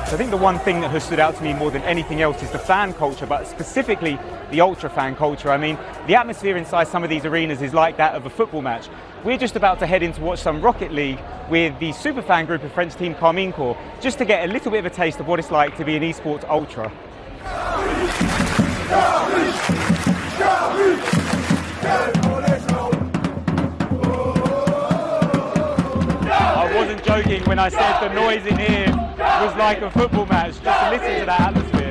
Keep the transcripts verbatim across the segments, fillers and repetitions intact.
So I think the one thing that has stood out to me more than anything else is the fan culture, but specifically the ultra fan culture. I mean, the atmosphere inside some of these arenas is like that of a football match. We're just about to head in to watch some Rocket League with the super fan group of French team Carmine Corps, just to get a little bit of a taste of what it's like to be an esports ultra. I wasn't joking when I said the noise in here was like a football match, just to listen to that atmosphere.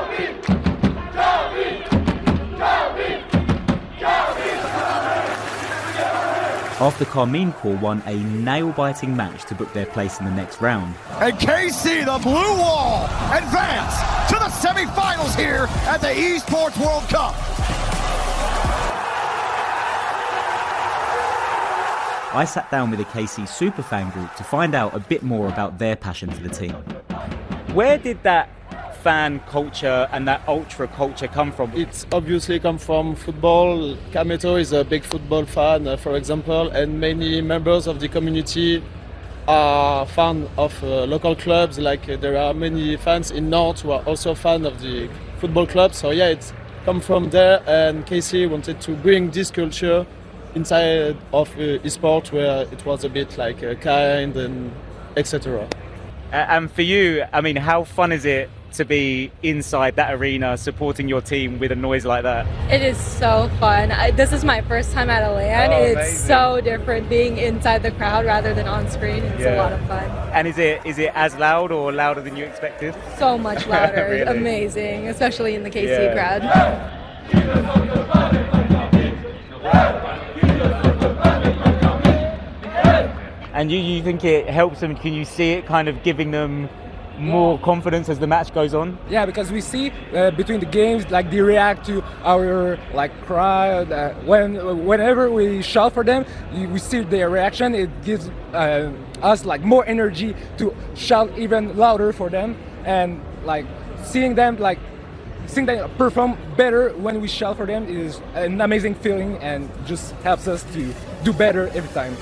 After Carmine Corps won a nail-biting match to book their place in the next round. And K C, the Blue Wall, advance to the semi-finals here at the Esports World Cup. I sat down with a K C superfan group to find out a bit more about their passion for the team. Where did that fan culture and that ultra culture come from? It's obviously come from football. Kameto is a big football fan, uh, for example, and many members of the community are fan of uh, local clubs. Like uh, there are many fans in Nantes who are also fan of the football club. So yeah, it's come from there, and K C wanted to bring this culture inside of uh, esports, where it was a bit like uh, kind and et cetera. Uh, and for you, I mean, how fun is it to be inside that arena supporting your team with a noise like that? It is so fun. I, this is my first time at a LAN. Oh, it's amazing. so different being inside the crowd rather than on screen. It's Yeah. a lot of fun. And is it is it as loud or louder than you expected? So much louder. Really? Amazing, especially in the K C Yeah. crowd. And you, you think it helps them? Can you see it kind of giving them more confidence as the match goes on? Yeah, because we see uh, between the games, like they react to our like crowd. Uh, when whenever we shout for them, you- we see their reaction. It gives uh, us like more energy to shout even louder for them, and like seeing them like seeing them perform better when we shout for them is an amazing feeling, and just helps us to do better every time.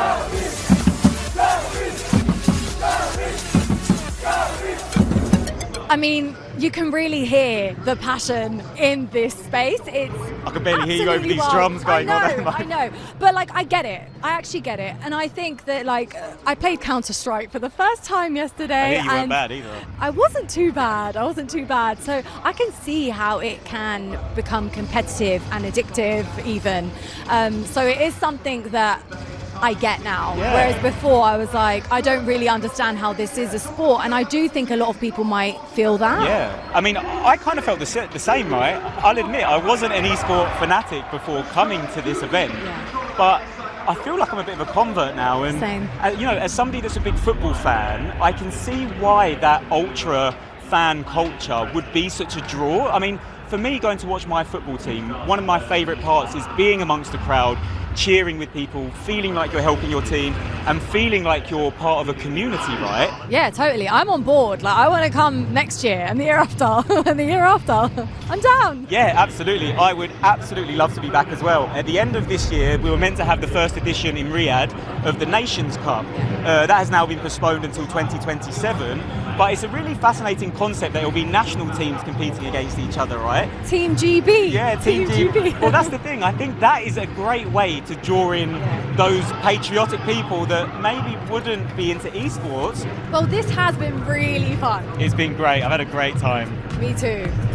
I mean, you can really hear the passion in this space. It's I can barely hear you over absolutely these wild. drums going I on know, at the moment. I know, but like I get it. I actually get it, and I think that like I played Counter Strike for the first time yesterday. I hear you weren't and bad either. I wasn't too bad. I wasn't too bad. So I can see how it can become competitive and addictive, even. Um, so it is something that I get now. Yeah. Whereas before I was like, I don't really understand how this is a sport, and I do think a lot of people might feel that. Yeah, I mean, I kind of felt the, sa- the same, right? I'll admit, I wasn't an esport fanatic before coming to this event, Yeah. but I feel like I'm a bit of a convert now. And Same. uh, you know, as somebody that's a big football fan, I can see why that ultra fan culture would be such a draw. I mean, for me, going to watch my football team, one of my favourite parts is being amongst the crowd, cheering with people, feeling like you're helping your team, and feeling like you're part of a community, right? Yeah, totally. I'm on board. Like, I want to come next year and the year after and the year after. I'm down. Yeah, absolutely. I would absolutely love to be back as well. At the end of this year, we were meant to have the first edition in Riyadh of the Nations Cup. Uh, that has now been postponed until twenty twenty-seven. But it's a really fascinating concept that it will be national teams competing against each other, right? Team G B. Yeah, Team, Team G B. G B. Well, that's the thing. I think that is a great way to draw in those patriotic people that maybe wouldn't be into esports. Well, this has been really fun. It's been great. I've had a great time. Me too.